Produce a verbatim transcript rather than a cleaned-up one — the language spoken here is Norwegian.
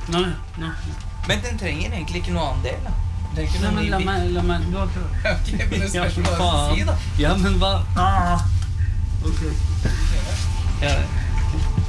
Nei, nei. Men den trenger egentlig ikke noe annen del, da. Den trenger ikke Nei, noe men ny la bil. meg, la meg, du har prøvd. Ok, men det Ja, spørs hva du faen. si, da. Ja, men hva? Ah. Ok. Ja,